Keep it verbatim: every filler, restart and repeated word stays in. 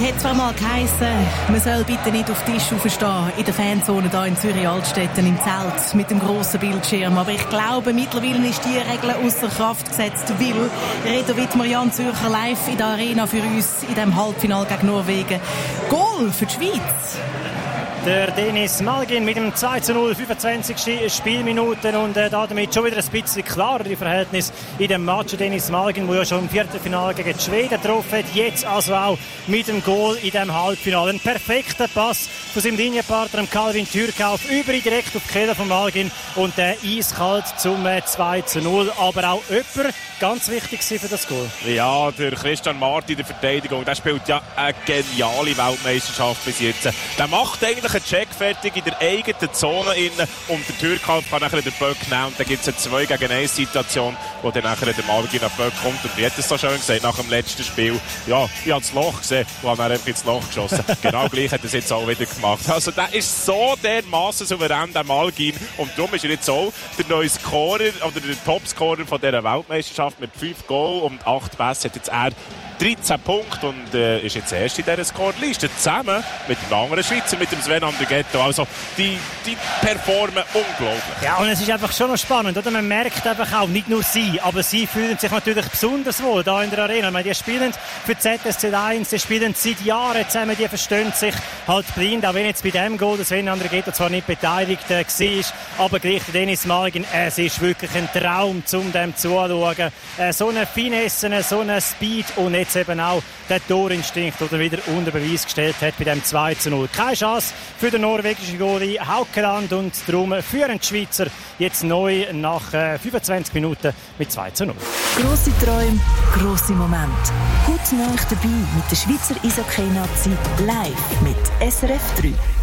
hat zwar mal geheissen, man soll bitte nicht auf den Tisch aufstehen in der Fanzone hier in Zürich-Altstetten im Zelt mit dem grossen Bildschirm. Aber ich glaube, mittlerweile ist die Regel außer Kraft gesetzt, weil Reto Wittmer, Jan Zürcher live in der Arena für uns in diesem Halbfinale gegen Norwegen. Goal für die Schweiz. Der Denis Malgin mit dem zwei zu null, fünfundzwanzigste Spielminuten und äh, damit schon wieder ein bisschen klarer die Verhältnisse in dem Match. Denis Malgin, der ja schon im Viertelfinale gegen die Schweden getroffen hat, jetzt also auch mit dem Goal in diesem Halbfinale. Ein perfekter Pass von seinem Linienpartner Calvin Türkauf über direkt auf die Kehle von Malgin und äh, eiskalt zum äh, zwei zu null. Aber auch jemand ganz wichtig für das Goal. Ja, der Christian Marti in der Verteidigung, der spielt ja eine geniale Weltmeisterschaft bis jetzt. Der macht eigentlich einen Check fertig in der eigenen Zone innen und der Türkauf kann nachher den Böck nehmen und dann gibt es eine zwei gegen eins Situation, wo dann nachher der Malgin nach Böck kommt und wie hat es so schön gesagt nach dem letzten Spiel, ja, ich habe das Loch gesehen und habe dann einfach ins Loch geschossen. Genau gleich hat er es jetzt auch wieder gemacht. Also der ist so dermassen souverän, der Malgin, und darum ist er jetzt auch der neue Scorer oder der Topscorer von dieser Weltmeisterschaft mit fünf Goal und acht Pässe hat jetzt er dreizehn Punkte und äh, ist jetzt erst in dieser Scorerliste zusammen mit dem anderen Schweizer, mit dem Sven Andrighetto. Also die, die performen unglaublich. Ja, und es ist einfach schon noch spannend, oder? Man merkt einfach auch, nicht nur sie, aber sie fühlen sich natürlich besonders wohl da in der Arena. Ich meine, die spielen für Z S Z eins, die spielen seit Jahren zusammen, die verstehen sich halt blind, auch wenn jetzt bei dem Goal der Sven Andrighetto zwar nicht beteiligt äh, war, aber gleich der Denis Malgin, es ist wirklich ein Traum, um dem zuzuschauen. Äh, so eine Finesse, so eine Speed und jetzt eben auch der Torinstinkt, den er wieder unter Beweis gestellt hat bei dem zwei zu null. Keine Chance für den norwegischen Goalie Haukeland und darum führen die Schweizer jetzt neu nach äh, fünfundzwanzig Minuten mit zwei zu null. Grosse Träume, grosse Momente. Heute Nacht dabei mit der Schweizer Eishockey-Nazi live mit S R F drei.